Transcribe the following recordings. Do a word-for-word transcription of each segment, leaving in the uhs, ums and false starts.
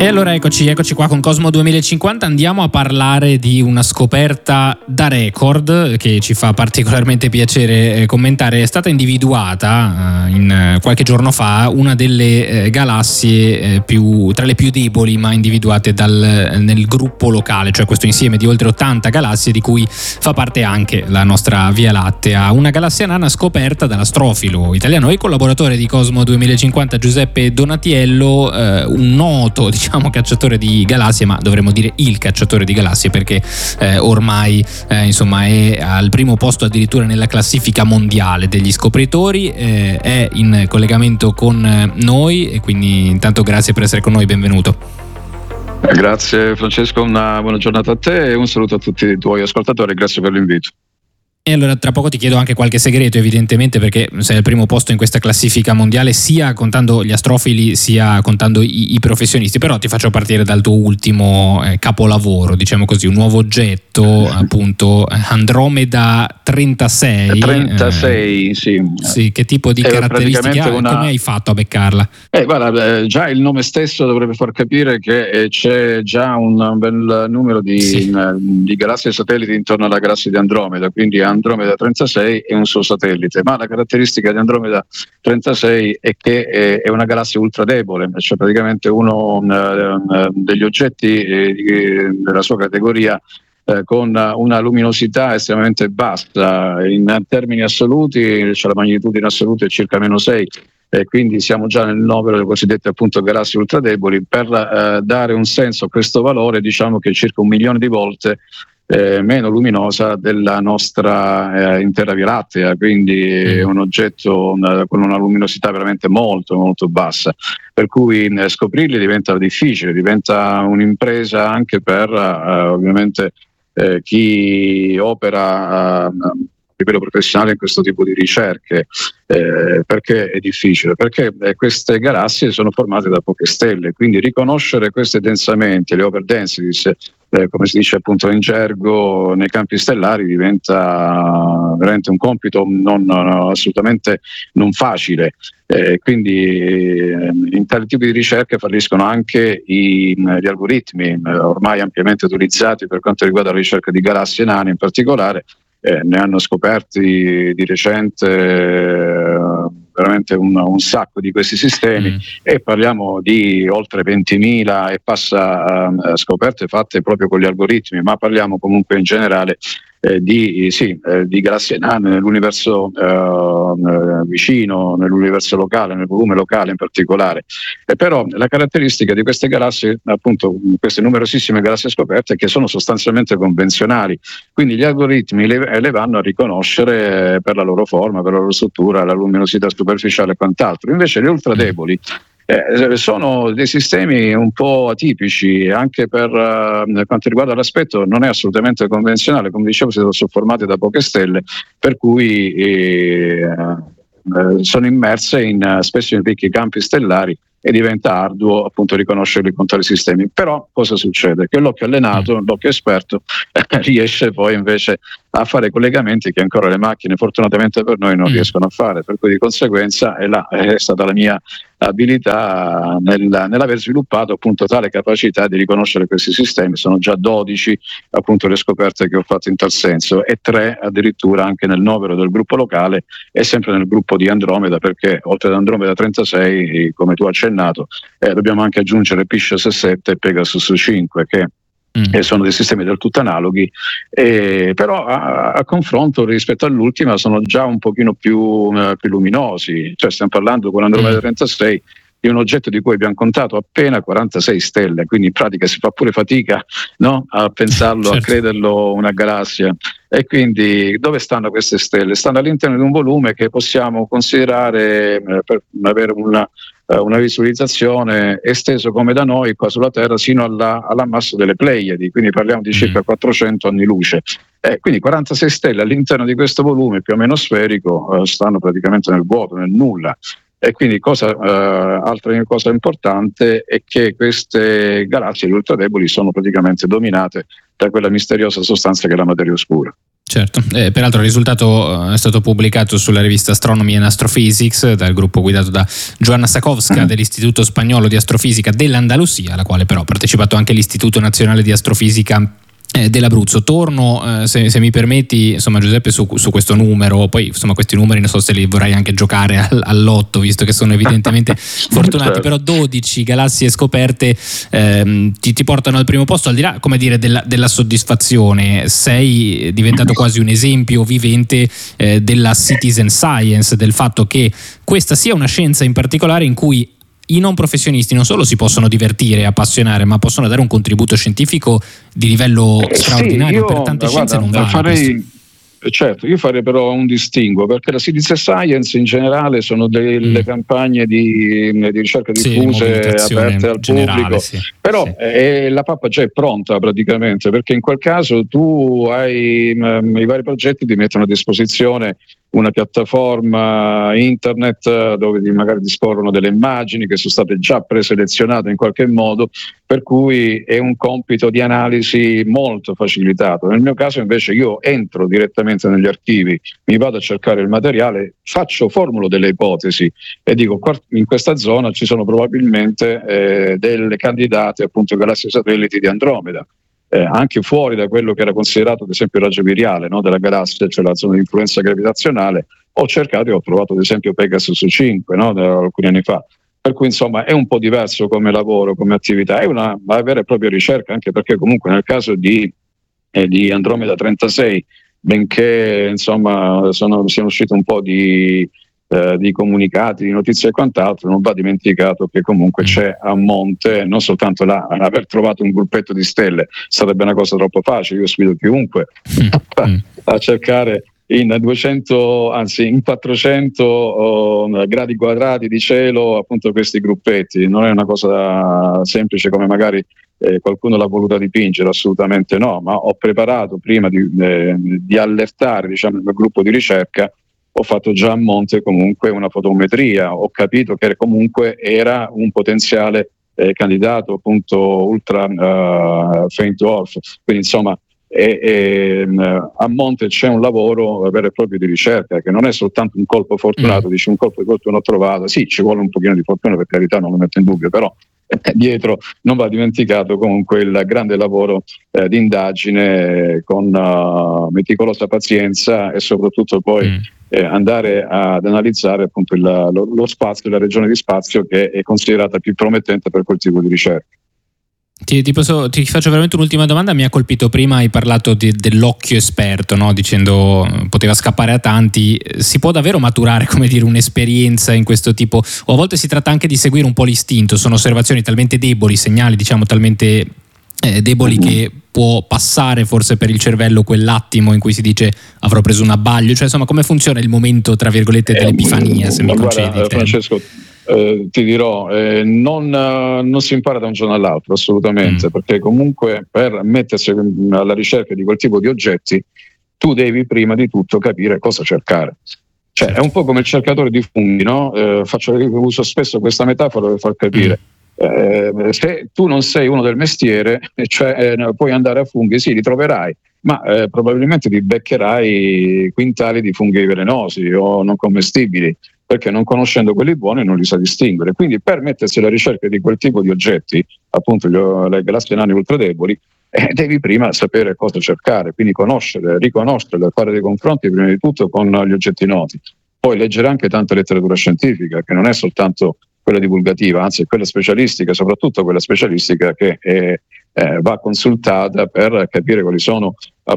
E allora eccoci, eccoci qua con Cosmo duemilacinquanta, andiamo a parlare di una scoperta da record che ci fa particolarmente piacere eh, commentare. È stata individuata eh, in, eh, qualche giorno fa una delle eh, galassie eh, più, tra le più deboli ma individuate dal, nel gruppo locale, cioè questo insieme di oltre ottanta galassie di cui fa parte anche la nostra Via Lattea, una galassia nana scoperta dall'astrofilo italiano e collaboratore di Cosmo duemilacinquanta Giuseppe Donatiello, eh, un noto diciamo cacciatore di galassie, ma dovremmo dire il cacciatore di galassie perché eh, ormai eh, insomma è al primo posto addirittura nella classifica mondiale degli scopritori, eh, è in collegamento con noi e quindi intanto grazie per essere con noi, benvenuto. Grazie Francesco, una buona giornata a te e un saluto a tutti i tuoi ascoltatori, grazie per l'invito. E allora tra poco ti chiedo anche qualche segreto, evidentemente, perché sei al primo posto in questa classifica mondiale, sia contando gli astrofili sia contando i, i professionisti, però ti faccio partire dal tuo ultimo eh, capolavoro, diciamo così, un nuovo oggetto, appunto Andromeda trentasei. trentasei, eh, sì. Sì, che tipo di È caratteristiche ha? una... Come hai fatto a beccarla? Eh, guarda, eh, già il nome stesso dovrebbe far capire che eh, c'è già un bel numero di, sì. in, di galassie e satelliti intorno alla galassia di Andromeda, quindi Andromeda trentasei è un suo satellite, ma la caratteristica di Andromeda trentasei è che è, è una galassia ultra debole, cioè praticamente uno uh, degli oggetti eh, della sua categoria eh, con una luminosità estremamente bassa. In termini assoluti, cioè la magnitudine assoluta è circa meno sei, e quindi siamo già nel novero delle cosiddette appunto galassie ultradeboli. Per eh, dare un senso a questo valore, diciamo che è circa un milione di volte Eh, meno luminosa della nostra eh, intera Via Lattea, quindi è un oggetto una, con una luminosità veramente molto molto bassa, per cui eh, scoprirli diventa difficile, diventa un'impresa anche per eh, ovviamente eh, chi opera eh, a livello professionale in questo tipo di ricerche. Eh, perché è difficile? Perché eh, queste galassie sono formate da poche stelle, quindi riconoscere questi densamenti, le over densities, eh, come si dice appunto in gergo, nei campi stellari diventa veramente un compito non, no, assolutamente non facile. Eh, quindi eh, in tali tipi di ricerche falliscono anche i, gli algoritmi eh, ormai ampiamente utilizzati per quanto riguarda la ricerca di galassie nane in particolare. Eh, ne hanno scoperti di recente eh, veramente un, un sacco di questi sistemi mm. e parliamo di oltre ventimila e passa eh, scoperte fatte proprio con gli algoritmi, ma parliamo comunque in generale eh, di, sì, eh, di galassie nane nell'universo eh, vicino, nell'universo locale, nel volume locale in particolare. E però la caratteristica di queste galassie, appunto queste numerosissime galassie scoperte, è che sono sostanzialmente convenzionali, quindi gli algoritmi le, le vanno a riconoscere per la loro forma, per la loro struttura, la luminosità superficiale e quant'altro. Invece le ultradeboli Eh, sono dei sistemi un po' atipici anche per uh, quanto riguarda l'aspetto, non è assolutamente convenzionale, come dicevo sono formati da poche stelle, per cui eh, eh, sono immerse in uh, spesso in ricchi campi stellari e diventa arduo appunto riconoscerli con tali sistemi. Però cosa succede? Che l'occhio allenato, l'occhio esperto eh, riesce poi invece a fare collegamenti che ancora le macchine fortunatamente per noi non mm. riescono a fare, per cui di conseguenza è, la, è stata la mia abilità nel, nell'aver sviluppato appunto tale capacità di riconoscere questi sistemi. Sono già dodici appunto le scoperte che ho fatto in tal senso e tre addirittura anche nel novero del gruppo locale e sempre nel gruppo di Andromeda, perché oltre ad Andromeda trentasei, come tu accennato, eh, dobbiamo anche aggiungere Pisces sette e Pegasus cinque che Mm. e sono dei sistemi del tutto analoghi, eh, però a, a confronto rispetto all'ultima sono già un pochino più, uh, più luminosi, cioè stiamo parlando con Andromeda mm. trentasei di un oggetto di cui abbiamo contato appena quarantasei stelle, quindi in pratica si fa pure fatica, no? A pensarlo, certo. A crederlo una galassia. E quindi dove stanno queste stelle? Stanno all'interno di un volume che possiamo considerare eh, per avere una una visualizzazione esteso come da noi qua sulla Terra sino alla, all'ammasso delle Pleiadi, quindi parliamo di circa quattrocento anni luce. Eh, quindi quarantasei stelle all'interno di questo volume più o meno sferico eh, stanno praticamente nel vuoto, nel nulla. E quindi cosa, eh, altra cosa importante è che queste galassie ultradeboli sono praticamente dominate da quella misteriosa sostanza che è la materia oscura. Certo, eh, peraltro il risultato è stato pubblicato sulla rivista Astronomy and Astrophysics dal gruppo guidato da Joanna Sakowska dell'Istituto Spagnolo di Astrofisica dell'Andalusia, alla quale però ha partecipato anche l'Istituto Nazionale di Astrofisica Eh, dell'Abruzzo. Torno, eh, se, se mi permetti, insomma, Giuseppe, su, su questo numero. Poi insomma questi numeri non so se li vorrai anche giocare al, all'otto, visto che sono evidentemente fortunati, però dodici galassie scoperte ehm, ti, ti portano al primo posto, al di là, come dire, della, della soddisfazione. Sei diventato quasi un esempio vivente eh, della citizen science, del fatto che questa sia una scienza in particolare in cui i non professionisti non solo si possono divertire e appassionare, ma possono dare un contributo scientifico di livello eh, straordinario. Sì, io, per tante guarda, scienze non vale farei, certo, io farei però un distinguo, perché la citizen science in generale sono delle mm. campagne di, di ricerca diffuse, sì, aperte al generale, pubblico, sì, però sì. Eh, la pappa già è pronta praticamente, perché in quel caso tu hai mh, i vari progetti ti mettono a disposizione una piattaforma internet dove magari disporrono delle immagini che sono state già preselezionate in qualche modo, per cui è un compito di analisi molto facilitato. Nel mio caso invece io entro direttamente negli archivi, mi vado a cercare il materiale, faccio, formulo delle ipotesi e dico in questa zona ci sono probabilmente eh, delle candidate appunto galassie satelliti di Andromeda. Eh, anche fuori da quello che era considerato ad esempio il raggio viriale, no, della galassia, cioè la zona di influenza gravitazionale, ho cercato e ho trovato ad esempio Pegasus cinque, no, da alcuni anni fa. Per cui insomma è un po' diverso come lavoro, come attività, è una, una vera e propria ricerca, anche perché comunque nel caso di, eh, di Andromeda trentasei, benché insomma sono, siano usciti un po' di Eh, di comunicati, di notizie e quant'altro, non va dimenticato che comunque c'è a monte non soltanto là, aver trovato un gruppetto di stelle sarebbe una cosa troppo facile, io sfido chiunque a, a cercare in duecento, anzi in quattrocento oh, gradi quadrati di cielo appunto questi gruppetti, non è una cosa semplice come magari eh, qualcuno l'ha voluta dipingere, assolutamente no, ma ho preparato prima di, eh, di allertare diciamo il mio gruppo di ricerca, ho fatto già a monte comunque una fotometria, ho capito che comunque era un potenziale eh, candidato appunto ultra uh, faint dwarf, quindi insomma e, e, a monte c'è un lavoro vero e proprio di ricerca che non è soltanto un colpo fortunato, mm. dici un colpo di fortuna ho trovato, sì ci vuole un pochino di fortuna per carità, non lo metto in dubbio, però dietro non va dimenticato comunque il grande lavoro eh, di indagine con uh, meticolosa pazienza e soprattutto poi mm. eh, andare ad analizzare appunto il, lo, lo spazio, la regione di spazio che è considerata più promettente per quel tipo di ricerca. Ti, ti, posso, ti faccio veramente un'ultima domanda. Mi ha colpito prima, hai parlato di, dell'occhio esperto, no? Dicendo poteva scappare a tanti. Si può davvero maturare, come dire, un'esperienza in questo tipo, o a volte si tratta anche di seguire un po' l'istinto? Sono osservazioni talmente deboli, segnali diciamo talmente eh, deboli che può passare forse per il cervello quell'attimo in cui si dice avrò preso un abbaglio, cioè insomma come funziona il momento tra virgolette dell'epifania, se mi concedi? Guarda, Francesco, Eh, ti dirò, eh, non, uh, non si impara da un giorno all'altro assolutamente, mm. perché comunque per mettersi alla ricerca di quel tipo di oggetti tu devi prima di tutto capire cosa cercare, cioè è un po' come il cercatore di funghi, no? Eh, faccio, uso spesso questa metafora per far capire mm. eh, se tu non sei uno del mestiere, cioè eh, puoi andare a funghi, sì li troverai, ma eh, probabilmente ti beccherai quintali di funghi velenosi o non commestibili, perché non conoscendo quelli buoni non li sa distinguere. Quindi per mettersi alla ricerca di quel tipo di oggetti, appunto gli, le galassie nane ultradeboli, eh, devi prima sapere cosa cercare, quindi conoscere, riconoscere, fare dei confronti prima di tutto con gli oggetti noti. Poi leggere anche tanta letteratura scientifica, che non è soltanto quella divulgativa, anzi è quella specialistica, soprattutto quella specialistica che è, eh, va consultata per capire quali sono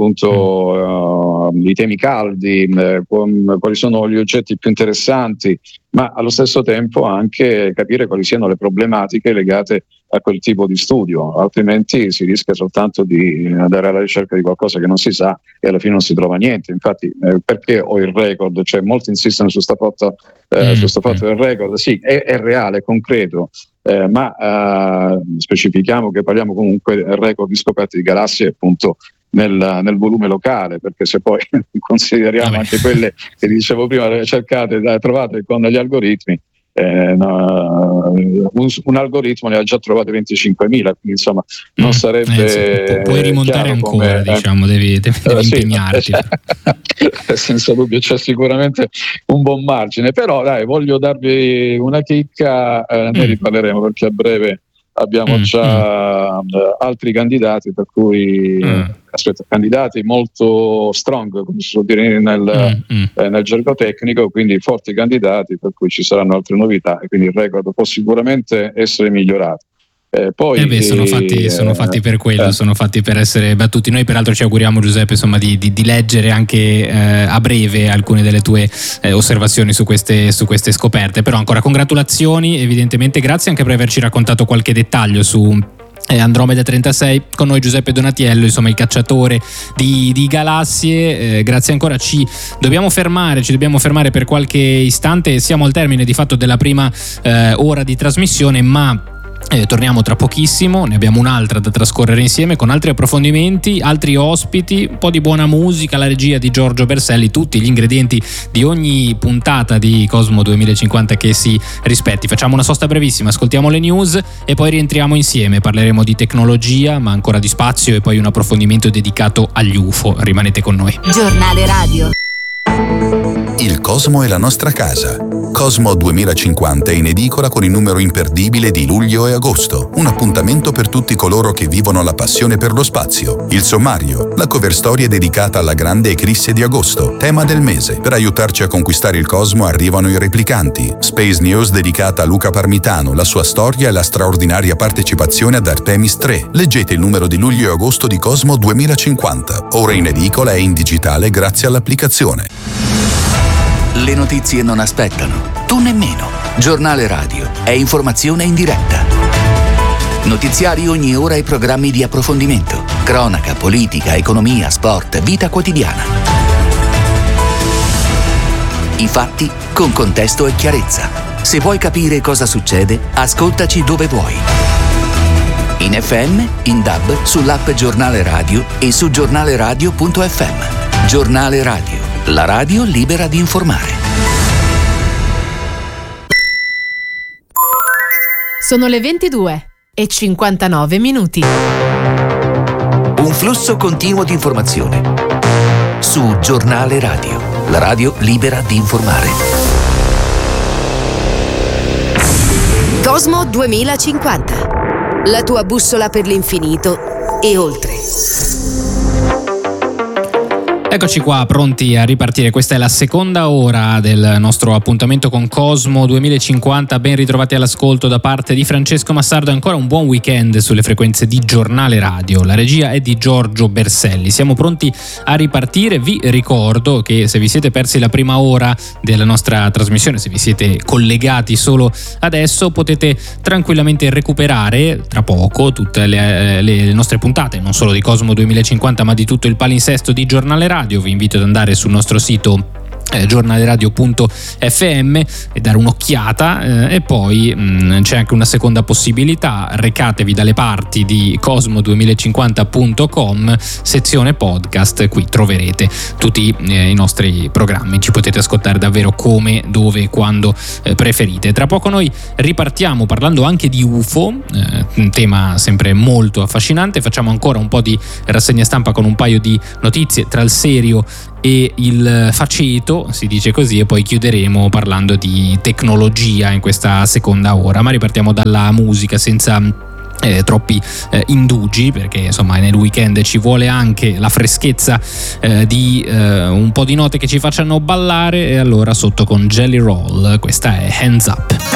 appunto uh, i temi caldi, eh, quali sono gli oggetti più interessanti, ma allo stesso tempo anche capire quali siano le problematiche legate a quel tipo di studio, altrimenti si rischia soltanto di andare alla ricerca di qualcosa che non si sa e alla fine non si trova niente. Infatti eh, perché ho il record, cioè molti insistono su sta fatto, eh, mm. su sta fatto del record, sì è, è reale, è concreto, eh, ma eh, specifichiamo che parliamo comunque del record di scoperte di galassie appunto Nel, nel volume locale, perché se poi consideriamo Vabbè. anche quelle che dicevo prima cercate, trovate con gli algoritmi, eh, no, un, un algoritmo ne ha già trovati venticinquemila, quindi insomma non mm, sarebbe eh, sì, puoi rimontare ancora, come, diciamo, devi, devi, devi eh, impegnarti. Sì, senza dubbio c'è sicuramente un buon margine, però dai, voglio darvi una chicca, eh, ne mm. riparleremo perché a breve abbiamo mm, già mm. altri candidati, per cui mm. aspetta, candidati molto strong, come si può dire nel, mm, mm. Eh, nel gergo tecnico, quindi forti candidati, per cui ci saranno altre novità e quindi il record può sicuramente essere migliorato. Eh, poi, eh beh, sono, fatti, eh, sono fatti per quello, eh. sono fatti per essere battuti. Noi peraltro ci auguriamo, Giuseppe, insomma, di, di, di leggere anche eh, a breve alcune delle tue eh, osservazioni su queste, su queste scoperte. Però ancora congratulazioni, evidentemente, grazie anche per averci raccontato qualche dettaglio su Eh, Andromeda trentasei. Con noi Giuseppe Donatiello, insomma il cacciatore di, di galassie. Eh, grazie ancora, ci dobbiamo fermare ci dobbiamo fermare per qualche istante, siamo al termine di fatto della prima eh, ora di trasmissione, ma Eh, torniamo tra pochissimo, ne abbiamo un'altra da trascorrere insieme con altri approfondimenti, altri ospiti, un po' di buona musica, la regia di Giorgio Berselli, tutti gli ingredienti di ogni puntata di Cosmo duemilacinquanta che si rispetti. Facciamo una sosta brevissima, ascoltiamo le news e poi rientriamo insieme, parleremo di tecnologia ma ancora di spazio e poi un approfondimento dedicato agli U F O. Rimanete con noi. Giornale Radio. Il Cosmo è la nostra casa. Cosmo duemilacinquanta è in edicola con il numero imperdibile di luglio e agosto. Un appuntamento per tutti coloro che vivono la passione per lo spazio. Il sommario, la cover story è dedicata alla grande eclisse di agosto, tema del mese. Per aiutarci a conquistare il Cosmo arrivano i replicanti. Space News dedicata a Luca Parmitano, la sua storia e la straordinaria partecipazione ad Artemis tre. Leggete il numero di luglio e agosto di Cosmo duemilacinquanta. Ora in edicola e in digitale grazie all'applicazione. Le notizie non aspettano, tu nemmeno. Giornale Radio è informazione in diretta. Notiziari ogni ora e programmi di approfondimento. Cronaca, politica, economia, sport, vita quotidiana. I fatti con contesto e chiarezza. Se vuoi capire cosa succede, ascoltaci dove vuoi. In F M, in D A B, sull'app Giornale Radio e su giornaleradio punto effe emme. Giornale Radio. La radio libera di informare. Sono le ventidue e cinquantanove minuti. Un flusso continuo di informazione. Su Giornale Radio. La radio libera di informare. Cosmo duemilacinquanta. La tua bussola per l'infinito e oltre. Eccoci qua, pronti a ripartire. Questa è la seconda ora del nostro appuntamento con Cosmo duemilacinquanta. Ben ritrovati all'ascolto da parte di Francesco Massardo. Ancora un buon weekend sulle frequenze di Giornale Radio. La regia è di Giorgio Berselli. Siamo pronti a ripartire. Vi ricordo che se vi siete persi la prima ora della nostra trasmissione, se vi siete collegati solo adesso, potete tranquillamente recuperare tra poco tutte le, le nostre puntate, non solo di Cosmo duemilacinquanta ma di tutto il palinsesto di Giornale Radio. Vi invito ad andare sul nostro sito Eh, giornaleradio punto effe emme e dare un'occhiata, eh, e poi mh, c'è anche una seconda possibilità: recatevi dalle parti di cosmo duemilacinquanta punto com, sezione podcast. Qui troverete tutti eh, i nostri programmi, ci potete ascoltare davvero come, dove e quando eh, preferite. Tra poco noi ripartiamo parlando anche di U F O, eh, un tema sempre molto affascinante. Facciamo ancora un po' di rassegna stampa con un paio di notizie tra il serio e il faceto, si dice così, e poi chiuderemo parlando di tecnologia in questa seconda ora. Ma ripartiamo dalla musica senza Eh, troppi eh, indugi, perché insomma nel weekend ci vuole anche la freschezza eh, di eh, un po' di note che ci facciano ballare, e allora sotto con Jelly Roll questa è Hands Up.